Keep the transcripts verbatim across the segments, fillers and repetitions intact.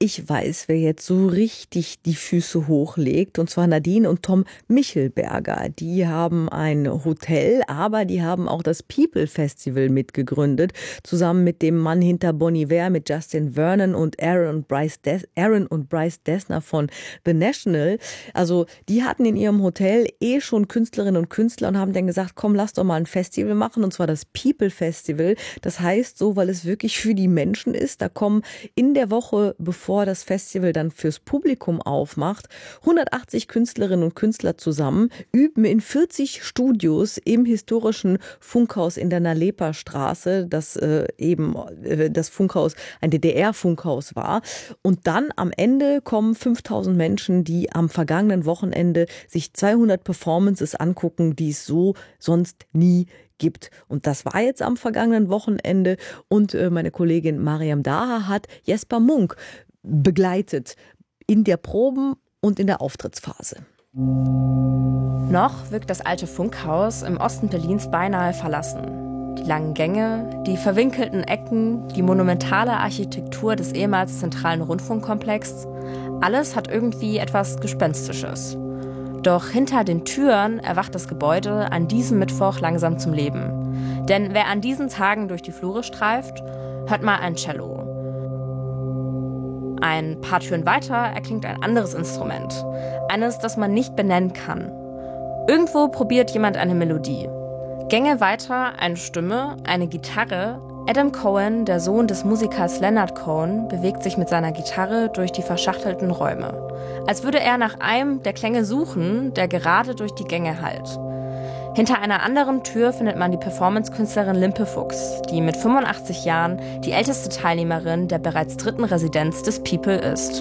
Ich weiß, wer jetzt so richtig die Füße hochlegt, und zwar Nadine und Tom Michelberger. Die haben ein Hotel, aber die haben auch das People Festival mitgegründet, zusammen mit dem Mann hinter Bon Iver, mit Justin Vernon und Aaron und Bryce, Des- Aaron und Bryce Dessner von The National. Also die hatten in ihrem Hotel eh schon Künstlerinnen und Künstler und haben dann gesagt, komm, lass doch mal ein Festival machen, und zwar das People Festival. Das heißt so, weil es wirklich für die Menschen ist. Da kommen in der Woche, bevor das Festival dann fürs Publikum aufmacht, hundertachtzig Künstlerinnen und Künstler zusammen, üben in vierzig Studios im historischen Funkhaus in der Nalepa-Straße, das äh, eben äh, das Funkhaus, ein D D R-Funkhaus war. Und dann am Ende kommen fünftausend Menschen, die am vergangenen Wochenende sich zweihundert Performances angucken, die es so sonst nie gibt. Und das war jetzt am vergangenen Wochenende. Und äh, meine Kollegin Mariam Daha hat Jesper Munk begleitet in der Proben- und in der Auftrittsphase. Noch wirkt das alte Funkhaus im Osten Berlins beinahe verlassen. Die langen Gänge, die verwinkelten Ecken, die monumentale Architektur des ehemals zentralen Rundfunkkomplexes, alles hat irgendwie etwas Gespenstisches. Doch hinter den Türen erwacht das Gebäude an diesem Mittwoch langsam zum Leben. Denn wer an diesen Tagen durch die Flure streift, hört mal ein Cello. Ein paar Türen weiter erklingt ein anderes Instrument. Eines, das man nicht benennen kann. Irgendwo probiert jemand eine Melodie. Gänge weiter eine Stimme, eine Gitarre. Adam Cohen, der Sohn des Musikers Leonard Cohen, bewegt sich mit seiner Gitarre durch die verschachtelten Räume. Als würde er nach einem der Klänge suchen, der gerade durch die Gänge hallt. Hinter einer anderen Tür findet man die Performance-Künstlerin Limpe Fuchs, die mit fünfundachtzig Jahren die älteste Teilnehmerin der bereits dritten Residenz des People ist.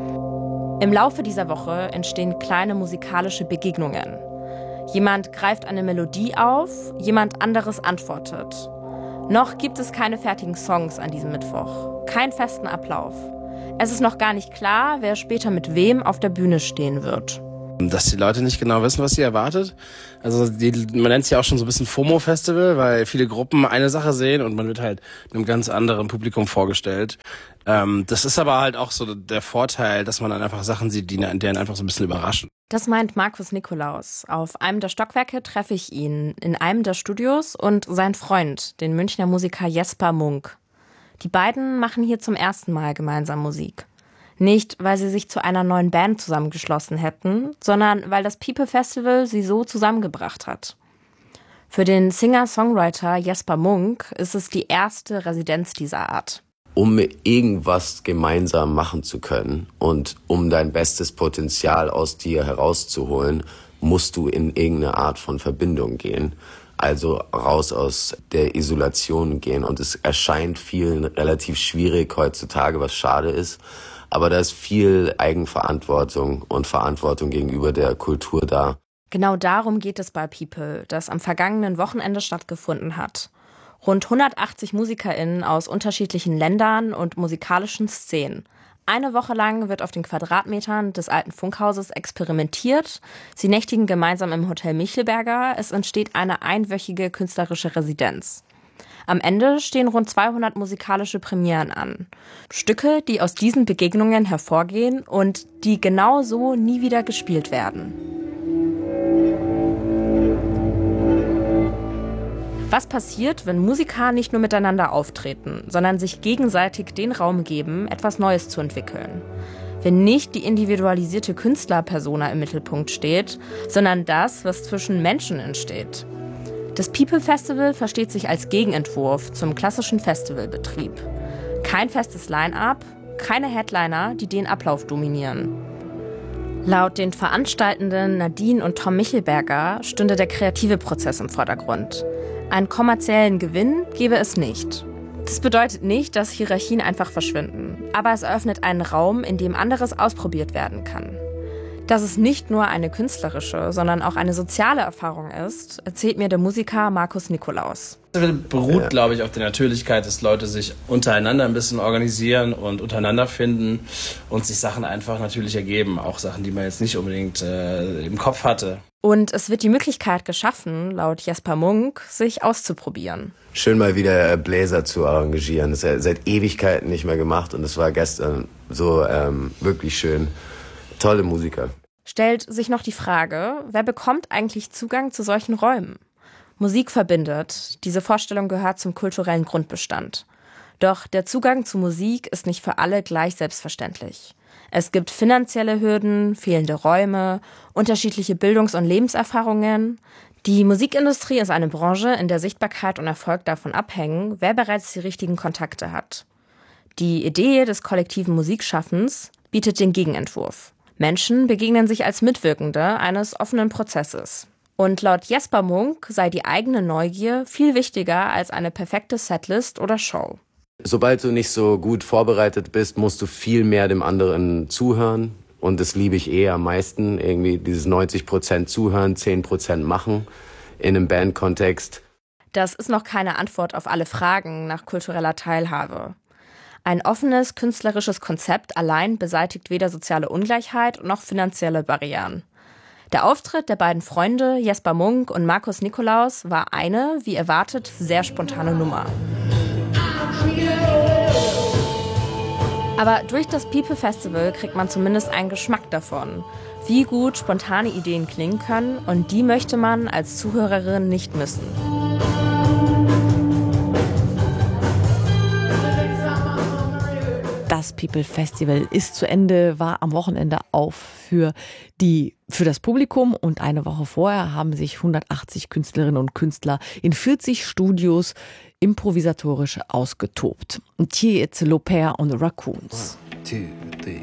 Im Laufe dieser Woche entstehen kleine musikalische Begegnungen. Jemand greift eine Melodie auf, jemand anderes antwortet. Noch gibt es keine fertigen Songs an diesem Mittwoch, keinen festen Ablauf. Es ist noch gar nicht klar, wer später mit wem auf der Bühne stehen wird. Dass die Leute nicht genau wissen, was sie erwartet. Also die, man nennt es ja auch schon so ein bisschen FOMO-Festival, weil viele Gruppen eine Sache sehen und man wird halt einem ganz anderen Publikum vorgestellt. Ähm, das ist aber halt auch so der Vorteil, dass man dann einfach Sachen sieht, die einen einfach so ein bisschen überraschen. Das meint Markus Nikolaus. Auf einem der Stockwerke treffe ich ihn in einem der Studios und seinen Freund, den Münchner Musiker Jesper Munk. Die beiden machen hier zum ersten Mal gemeinsam Musik. Nicht, weil sie sich zu einer neuen Band zusammengeschlossen hätten, sondern weil das People Festival sie so zusammengebracht hat. Für den Singer-Songwriter Jesper Munk ist es die erste Residenz dieser Art. Um irgendwas gemeinsam machen zu können und um dein bestes Potenzial aus dir herauszuholen, musst du in irgendeine Art von Verbindung gehen. Also raus aus der Isolation gehen. Und es erscheint vielen relativ schwierig heutzutage, was schade ist. Aber da ist viel Eigenverantwortung und Verantwortung gegenüber der Kultur da. Genau darum geht es bei People, das am vergangenen Wochenende stattgefunden hat. Rund hundertachtzig MusikerInnen aus unterschiedlichen Ländern und musikalischen Szenen. Eine Woche lang wird auf den Quadratmetern des alten Funkhauses experimentiert. Sie nächtigen gemeinsam im Hotel Michelberger. Es entsteht eine einwöchige künstlerische Residenz. Am Ende stehen rund zweihundert musikalische Premieren an. Stücke, die aus diesen Begegnungen hervorgehen und die genau so nie wieder gespielt werden. Was passiert, wenn Musiker nicht nur miteinander auftreten, sondern sich gegenseitig den Raum geben, etwas Neues zu entwickeln? Wenn nicht die individualisierte Künstlerpersona im Mittelpunkt steht, sondern das, was zwischen Menschen entsteht. Das People Festival versteht sich als Gegenentwurf zum klassischen Festivalbetrieb. Kein festes Line-up, keine Headliner, die den Ablauf dominieren. Laut den Veranstaltenden Nadine und Tom Michelberger stünde der kreative Prozess im Vordergrund. Einen kommerziellen Gewinn gebe es nicht. Das bedeutet nicht, dass Hierarchien einfach verschwinden, aber es eröffnet einen Raum, in dem anderes ausprobiert werden kann. Dass es nicht nur eine künstlerische, sondern auch eine soziale Erfahrung ist, erzählt mir der Musiker Markus Nikolaus. Das beruht, glaube ich, auf der Natürlichkeit, dass Leute sich untereinander ein bisschen organisieren und untereinander finden und sich Sachen einfach natürlich ergeben. Auch Sachen, die man jetzt nicht unbedingt äh, im Kopf hatte. Und es wird die Möglichkeit geschaffen, laut Jesper Munk, sich auszuprobieren. Schön mal wieder Bläser zu arrangieren. Das ist ja seit Ewigkeiten nicht mehr gemacht und es war gestern so ähm, wirklich schön. Tolle Musiker. Stellt sich noch die Frage, wer bekommt eigentlich Zugang zu solchen Räumen? Musik verbindet. Diese Vorstellung gehört zum kulturellen Grundbestand. Doch der Zugang zu Musik ist nicht für alle gleich selbstverständlich. Es gibt finanzielle Hürden, fehlende Räume, unterschiedliche Bildungs- und Lebenserfahrungen. Die Musikindustrie ist eine Branche, in der Sichtbarkeit und Erfolg davon abhängen, wer bereits die richtigen Kontakte hat. Die Idee des kollektiven Musikschaffens bietet den Gegenentwurf. Menschen begegnen sich als Mitwirkende eines offenen Prozesses. Und laut Jesper Munk sei die eigene Neugier viel wichtiger als eine perfekte Setlist oder Show. Sobald du nicht so gut vorbereitet bist, musst du viel mehr dem anderen zuhören. Und das liebe ich eh am meisten, irgendwie dieses neunzig Prozent zuhören, zehn Prozent machen in einem Bandkontext. Das ist noch keine Antwort auf alle Fragen nach kultureller Teilhabe. Ein offenes, künstlerisches Konzept allein beseitigt weder soziale Ungleichheit noch finanzielle Barrieren. Der Auftritt der beiden Freunde Jesper Munk und Markus Nikolaus war eine, wie erwartet, sehr spontane Nummer. Aber durch das People Festival kriegt man zumindest einen Geschmack davon, wie gut spontane Ideen klingen können, und die möchte man als Zuhörerin nicht missen. Das People Festival ist zu Ende, war am Wochenende auf für die, für das Publikum, und eine Woche vorher haben sich hundertachtzig Künstlerinnen und Künstler in vierzig Studios improvisatorisch ausgetobt. Und hier jetzt Le Père und the Raccoons. One, two, three.